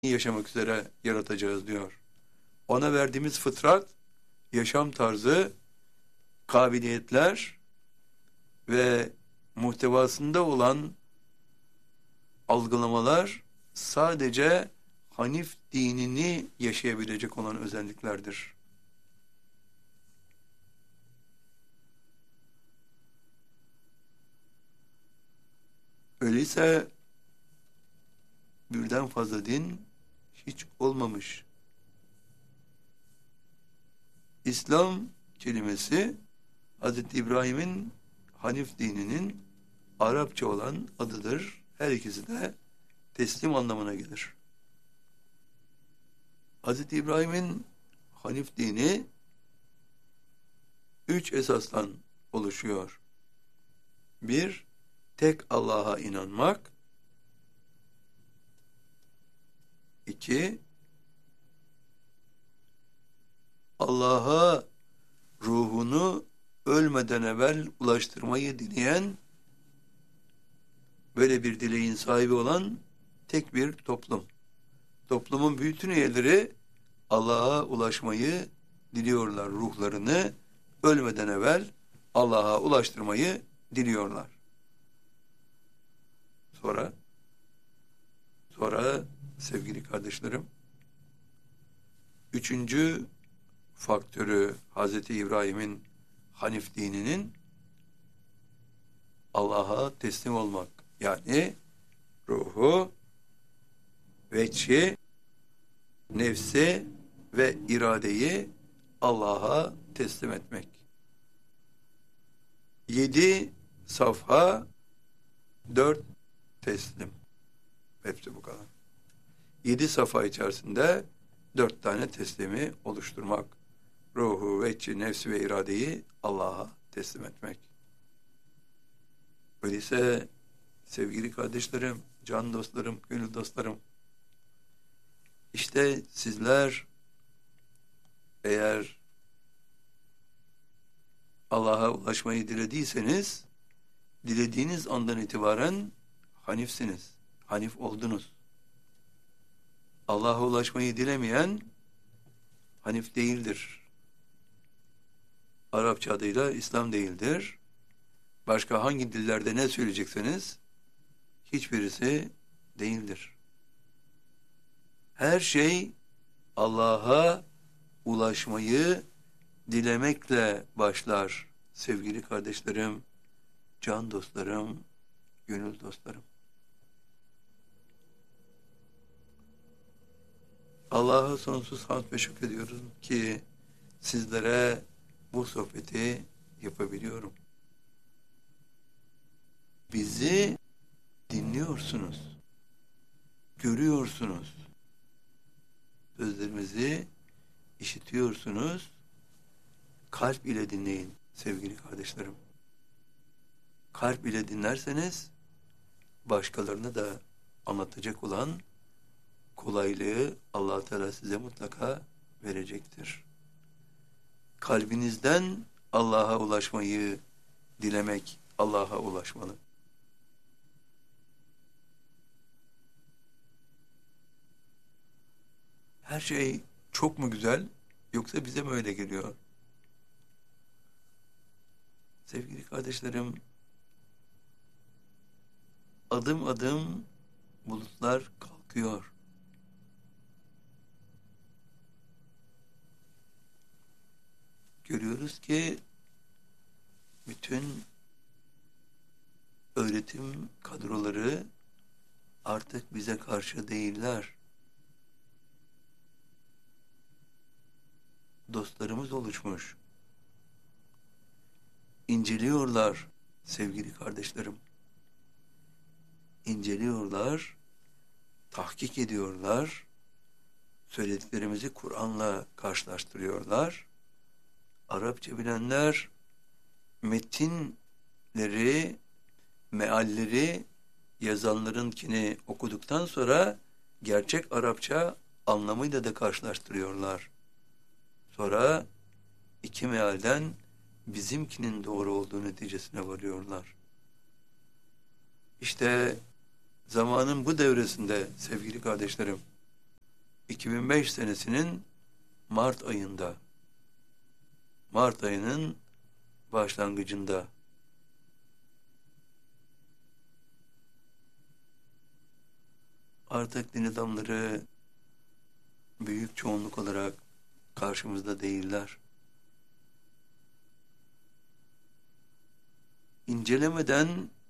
yaşamak üzere yaratacağız diyor. Ona verdiğimiz fıtrat, yaşam tarzı, kabiliyetler ve muhtevasında olan algılamalar sadece Hanif dinini yaşayabilecek olan özelliklerdir. Öyleyse birden fazla din hiç olmamış. İslam kelimesi Hz. İbrahim'in Hanif dininin Arapça olan adıdır. Her ikisi de teslim anlamına gelir. Hz. İbrahim'in Hanif dini 3 esasdan oluşuyor. 1. Tek Allah'a inanmak. 2. Allah'a ruhunu ölmeden evvel ulaştırmayı dileyen, böyle bir dileğin sahibi olan tek bir toplum. Toplumun bütün üyeleri Allah'a ulaşmayı diliyorlar. Ruhlarını ölmeden evvel Allah'a ulaştırmayı diliyorlar. Sonra sevgili kardeşlerim, üçüncü faktörü Hz. İbrahim'in Hanif dininin Allah'a teslim olmak. Yani ruhu, veçhi, nefsi ve iradeyi Allah'a teslim etmek. 7 safha, 4 teslim. Hepsi bu kadar. 7 safha içerisinde 4 tane teslimi oluşturmak. Ruhu, veçhi, nefsi ve iradeyi Allah'a teslim etmek. Öyleyse sevgili kardeşlerim, can dostlarım, gönül dostlarım, işte sizler eğer Allah'a ulaşmayı dilediyseniz, dilediğiniz andan itibaren Hanifsiniz. Hanif oldunuz. Allah'a ulaşmayı dilemeyen Hanif değildir. Arapça adıyla İslam değildir. Başka hangi dillerde ne söyleyecekseniz hiçbirisi değildir. Her şey Allah'a ulaşmayı dilemekle başlar sevgili kardeşlerim, can dostlarım, gönül dostlarım. Allah'a sonsuz hamd ve şükrediyorum ki sizlere bu sohbeti yapabiliyorum. Bizi dinliyorsunuz, görüyorsunuz, sözlerimizi işitiyorsunuz, kalp ile dinleyin sevgili kardeşlerim. Kalp ile dinlerseniz başkalarına da anlatacak olan kolaylığı Allah Teala size mutlaka verecektir. Kalbinizden Allah'a ulaşmayı dilemek, Allah'a ulaşmalı. Her şey çok mu güzel, yoksa bize mi öyle geliyor? Sevgili kardeşlerim, adım adım bulutlar kalkıyor. Görüyoruz ki bütün öğretim kadroları artık bize karşı değiller. Dostlarımız oluşmuş. İnceliyorlar sevgili kardeşlerim. İnceliyorlar, tahkik ediyorlar, söylediklerimizi Kur'an'la karşılaştırıyorlar. Arapça bilenler metinleri, mealleri yazanlarınkini okuduktan sonra gerçek Arapça anlamıyla da karşılaştırıyorlar. Sonra iki mealden bizimkinin doğru olduğu neticesine varıyorlar. İşte zamanın bu devresinde sevgili kardeşlerim, 2005 senesinin Mart ayında, Mart ayının başlangıcında artık din adamları büyük çoğunluk olarak karşımızda değiller. İncelemeden